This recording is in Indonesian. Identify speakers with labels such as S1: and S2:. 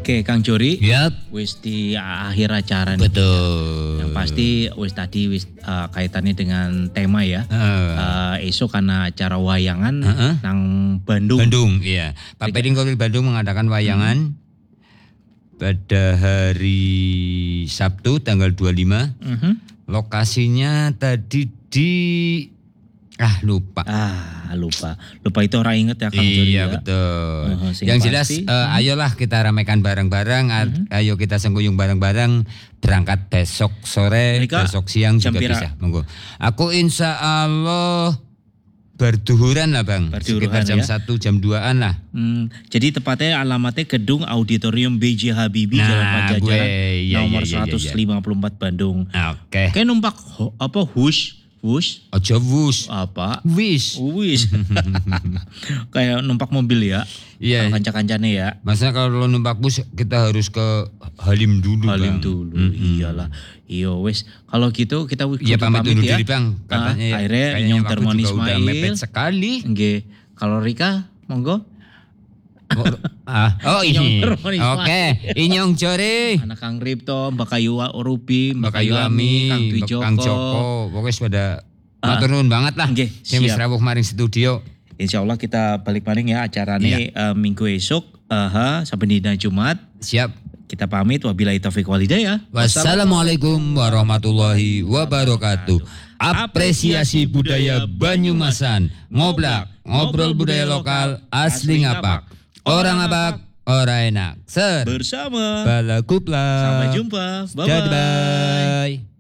S1: Oke, Kang Jori.
S2: Yap.
S1: Wis di akhir acara nih.
S2: Betul.
S1: Yang pasti wis tadi kaitannya dengan tema ya. Esok karena acara wayangan nang Bandung.
S2: Bandung, iya. Pak Peding Kolil Bandung mengadakan wayangan pada hari Sabtu tanggal 25. Lokasinya tadi di lupa.
S1: Lupa itu orang inget ya Kang Jori.
S2: Iya
S1: ya?
S2: betul.
S1: Sing
S2: Yang jelas
S1: pasti,
S2: ayolah kita ramaikan bareng-bareng. Ayo kita sengguyung bareng-bareng. Berangkat besok sore,
S1: Mereka
S2: besok siang juga
S1: Jampira.
S2: bisa. Monggo. Aku insya Allah berduhuran lah bang.
S1: Berduhuran,
S2: Sekitar jam
S1: ya.
S2: 1 jam 2-an lah.
S1: Jadi tepatnya alamatnya Gedung Auditorium B.J. Habibie Jalan Pajajaran nomor 154 Bandung.
S2: Oke.
S1: Kayak numpak Wush
S2: Ojo wush.
S1: apa?
S2: Wish.
S1: Wis. Kayak numpak mobil ya.
S2: Iya.
S1: Kanca-kancane ya.
S2: Maksudnya kalau numpak bus kita harus ke Halim dulu
S1: Halim
S2: bang.
S1: dulu. Iyalah. Iya wis. Kalau gitu kita
S2: Iya pamit undur
S1: ya.
S2: diri bang. Katanya ya.
S1: Akhirnya
S2: Kayaknya
S1: Inyong
S2: waktu
S1: Termon
S2: juga udah mepet
S1: Ismail.
S2: sekali.
S1: Nggih. Kalau Rika monggo.
S2: Ini.
S1: Termon Ismail.
S2: Oke, Inyong Jori.
S1: Anak Kang Ripto, Mbak Kayu Ruby,
S2: Mbak Kayu Ami,
S1: Kang Dwi Joko.
S2: Kang Joko. Pokoknya pada matur nuwun banget lah.
S1: Nggih,
S2: Sing wis
S1: siap.
S2: rawuh maring studio.
S1: Insya Allah kita balik maning ya acaranya minggu esok. Sampai dina Jumat.
S2: Siap.
S1: Kita pamit. Wabillahi taufiq wal hidayah.
S2: Wassalamualaikum warahmatullahi wabarakatuh. Apresiasi budaya Banyumasan. Ngoblak, ngobrol budaya lokal asli ngapak. Orang ngapak, orang enak. Ser.
S1: Bersama.
S2: Balagupla.
S1: Sampai jumpa. Bye-bye.
S2: Bye.